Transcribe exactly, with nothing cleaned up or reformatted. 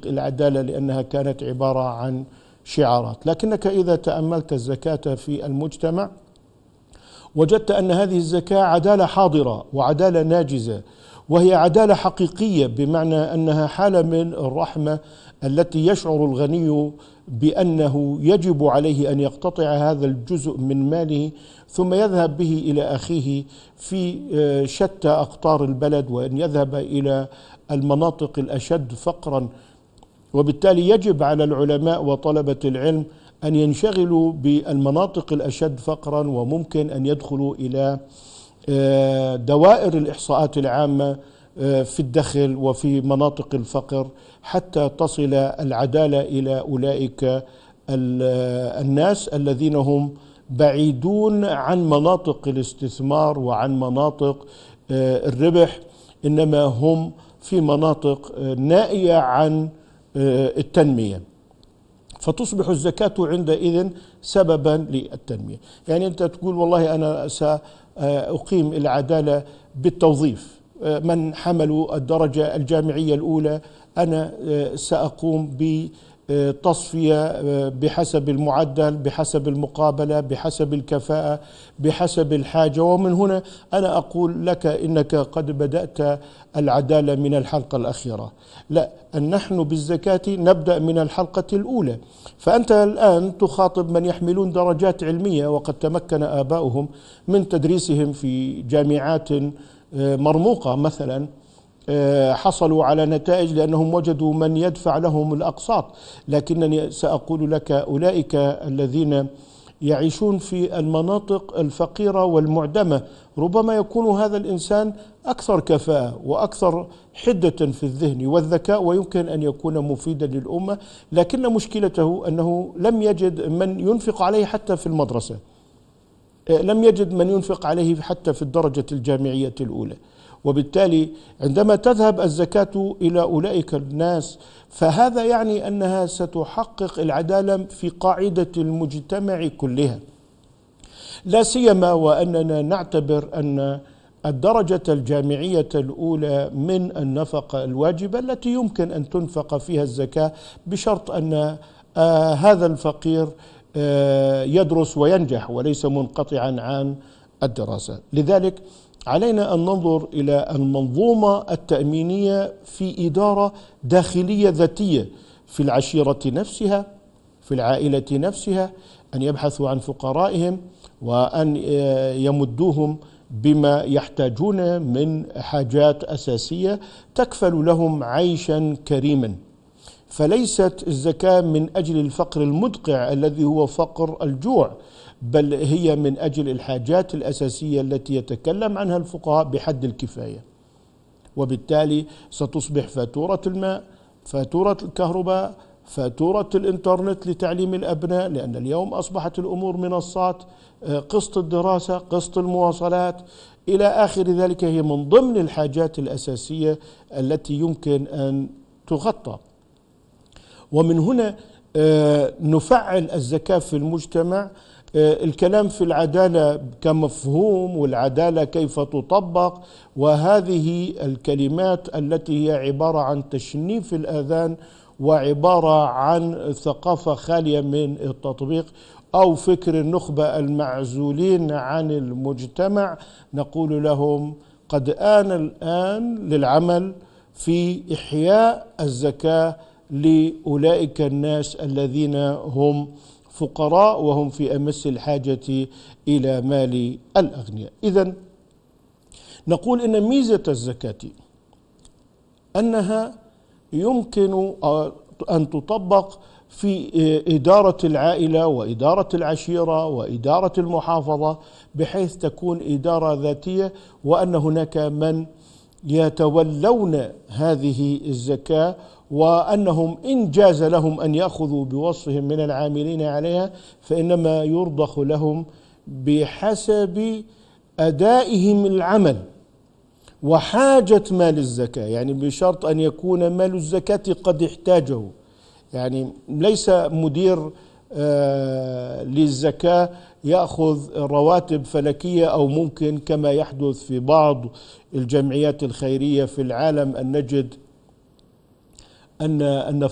العدالة لأنها كانت عبارة عن شعارات. لكنك إذا تأملت الزكاة في المجتمع وجدت أن هذه الزكاة عدالة حاضرة وعدالة ناجزة، وهي عدالة حقيقية، بمعنى أنها حالة من الرحمة التي يشعر الغني بأنه يجب عليه أن يقتطع هذا الجزء من ماله ثم يذهب به إلى أخيه في شتى أقطار البلد، وأن يذهب إلى المناطق الأشد فقرا. وبالتالي يجب على العلماء وطلبة العلم أن ينشغلوا بالمناطق الأشد فقرا، وممكن أن يدخلوا إلى دوائر الإحصاءات العامة في الدخل وفي مناطق الفقر حتى تصل العدالة إلى أولئك الناس الذين هم بعيدون عن مناطق الاستثمار وعن مناطق الربح، إنما هم في مناطق نائية عن التنمية، فتصبح الزكاة عندئذ سببا للتنمية. يعني أنت تقول والله أنا سأقيم العدالة بالتوظيف، من حملوا الدرجة الجامعية الأولى أنا سأقوم بتصفية بحسب المعدل، بحسب المقابلة، بحسب الكفاءة، بحسب الحاجة. ومن هنا أنا أقول لك إنك قد بدأت العدالة من الحلقة الأخيرة. لا، نحن بالزكاة نبدأ من الحلقة الأولى. فأنت الآن تخاطب من يحملون درجات علمية وقد تمكن آباؤهم من تدريسهم في جامعات مرموقة مثلا، حصلوا على نتائج لأنهم وجدوا من يدفع لهم الأقساط. لكنني سأقول لك أولئك الذين يعيشون في المناطق الفقيرة والمعدمة ربما يكون هذا الإنسان أكثر كفاءة وأكثر حدة في الذهن والذكاء، ويمكن أن يكون مفيدا للأمة، لكن مشكلته أنه لم يجد من ينفق عليه حتى في المدرسة، لم يجد من ينفق عليه حتى في الدرجة الجامعية الأولى. وبالتالي عندما تذهب الزكاة إلى أولئك الناس فهذا يعني أنها ستحقق العدالة في قاعدة المجتمع كلها، لا سيما وأننا نعتبر أن الدرجة الجامعية الأولى من النفقة الواجبة التي يمكن أن تنفق فيها الزكاة بشرط أن آه هذا الفقير آه يدرس وينجح وليس منقطعا عن الدراسة. لذلك علينا أن ننظر إلى المنظومة التأمينية في إدارة داخلية ذاتية في العشيرة نفسها، في العائلة نفسها، أن يبحثوا عن فقرائهم وأن يمدوهم بما يحتاجون من حاجات أساسية تكفل لهم عيشا كريما. فليست الزكاة من أجل الفقر المدقع الذي هو فقر الجوع، بل هي من أجل الحاجات الأساسية التي يتكلم عنها الفقهاء بحد الكفاية. وبالتالي ستصبح فاتورة الماء، فاتورة الكهرباء، فاتورة الإنترنت لتعليم الأبناء، لأن اليوم أصبحت الأمور منصات، قسط الدراسة، قسط المواصلات إلى آخر ذلك، هي من ضمن الحاجات الأساسية التي يمكن أن تغطى. ومن هنا نفعل الزكاة في المجتمع. الكلام في العدالة كمفهوم والعدالة كيف تطبق، وهذه الكلمات التي هي عبارة عن تشنيف الآذان وعبارة عن ثقافة خالية من التطبيق أو فكر النخبة المعزولين عن المجتمع، نقول لهم قد آن الآن للعمل في إحياء الزكاة لأولئك الناس الذين هم فقراء وهم في أمس الحاجة إلى مال الأغنياء. إذن نقول إن ميزة الزكاة أنها يمكن أن تطبق في إدارة العائلة وإدارة العشيرة وإدارة المحافظة بحيث تكون إدارة ذاتية، وأن هناك من يتولون هذه الزكاة، وأنهم إن جاز لهم أن يأخذوا بوصفهم من العاملين عليها فإنما يرضخ لهم بحسب أدائهم العمل وحاجة مال الزكاة، يعني بشرط أن يكون مال الزكاة قد احتاجه. يعني ليس مدير آه للزكاة يأخذ رواتب فلكية، أو ممكن كما يحدث في بعض الجمعيات الخيرية في العالم أن نجد أن أن